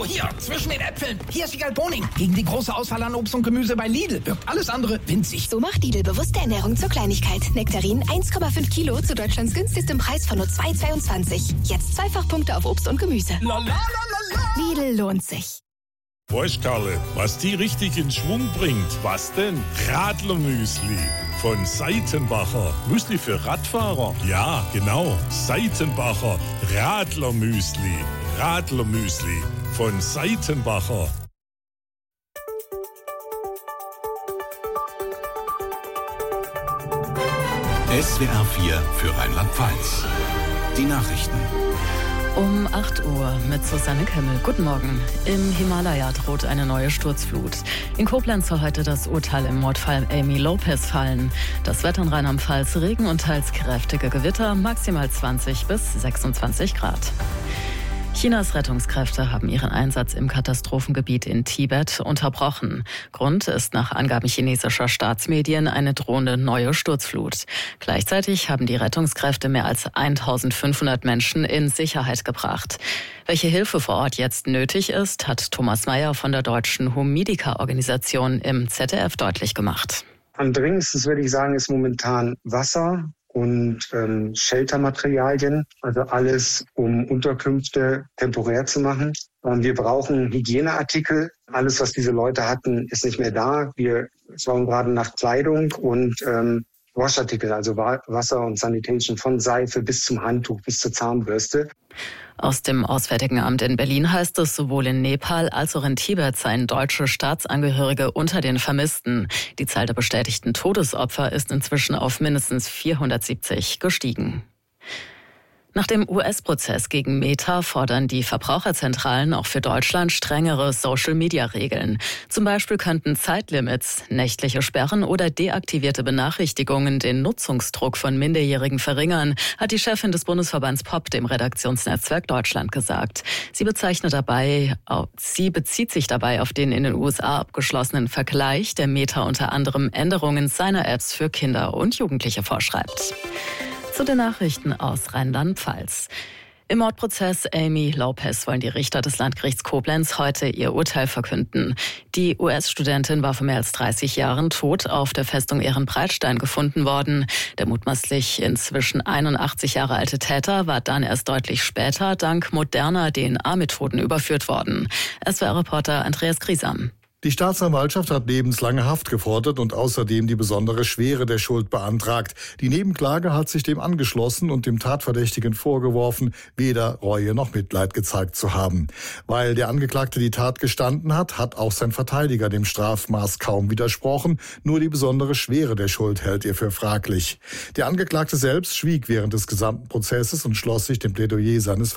So, hier, zwischen den Äpfeln. Hier ist Egal Boning. Gegen die große Auswahl an Obst und Gemüse bei Lidl wirkt alles andere winzig. So macht Lidl bewusste Ernährung zur Kleinigkeit. Nektarin 1,5 Kilo zu Deutschlands günstigstem Preis von nur 2,22. Jetzt Zweifachpunkte auf Obst und Gemüse. La, la, la, la, la. Lidl lohnt sich. Weißt Karle, was die richtig in Schwung bringt? Was denn? Radlermüsli von Seitenbacher. Müsli für Radfahrer? Ja, genau. Seitenbacher Radlermüsli. Radlermüsli von Seitenbacher. SWR 4 für Rheinland-Pfalz. Die Nachrichten. Um 8 Uhr mit Susanne Kemmel. Guten Morgen. Im Himalaya droht eine neue Sturzflut. In Koblenz soll heute das Urteil im Mordfall Amy Lopez fallen. Das Wetter in Rheinland-Pfalz: Regen und teils kräftige Gewitter, maximal 20 bis 26 Grad. Chinas Rettungskräfte haben ihren Einsatz im Katastrophengebiet in Tibet unterbrochen. Grund ist nach Angaben chinesischer Staatsmedien eine drohende neue Sturzflut. Gleichzeitig haben die Rettungskräfte mehr als 1500 Menschen in Sicherheit gebracht. Welche Hilfe vor Ort jetzt nötig ist, hat Thomas Mayer von der Deutschen Humidika-Organisation im ZDF deutlich gemacht. Am dringendsten, würde ich sagen, ist momentan Wasser und Sheltermaterialien, also alles, um Unterkünfte temporär zu machen. Wir brauchen Hygieneartikel. Alles, was diese Leute hatten, ist nicht mehr da. Wir schauen gerade nach Kleidung und Waschartikel, also Wasser und Sanitation, von Seife bis zum Handtuch, bis zur Zahnbürste. Aus dem Auswärtigen Amt in Berlin heißt es, sowohl in Nepal als auch in Tibet seien deutsche Staatsangehörige unter den Vermissten. Die Zahl der bestätigten Todesopfer ist inzwischen auf mindestens 470 gestiegen. Nach dem US-Prozess gegen Meta fordern die Verbraucherzentralen auch für Deutschland strengere Social-Media-Regeln. Zum Beispiel könnten Zeitlimits, nächtliche Sperren oder deaktivierte Benachrichtigungen den Nutzungsdruck von Minderjährigen verringern, hat die Chefin des Bundesverbands POP dem Redaktionsnetzwerk Deutschland gesagt. Sie bezieht sich dabei auf den in den USA abgeschlossenen Vergleich, der Meta unter anderem Änderungen seiner Apps für Kinder und Jugendliche vorschreibt. Zu den Nachrichten aus Rheinland-Pfalz. Im Mordprozess Amy Lopez wollen die Richter des Landgerichts Koblenz heute ihr Urteil verkünden. Die US-Studentin war vor mehr als 30 Jahren tot auf der Festung Ehrenbreitstein gefunden worden. Der mutmaßlich inzwischen 81 Jahre alte Täter war dann erst deutlich später dank moderner DNA-Methoden überführt worden. SWR-Reporter Andreas Griesam. Die Staatsanwaltschaft hat lebenslange Haft gefordert und außerdem die besondere Schwere der Schuld beantragt. Die Nebenklage hat sich dem angeschlossen und dem Tatverdächtigen vorgeworfen, weder Reue noch Mitleid gezeigt zu haben. Weil der Angeklagte die Tat gestanden hat, hat auch sein Verteidiger dem Strafmaß kaum widersprochen. Nur die besondere Schwere der Schuld hält er für fraglich. Der Angeklagte selbst schwieg während des gesamten Prozesses und schloss sich dem Plädoyer seines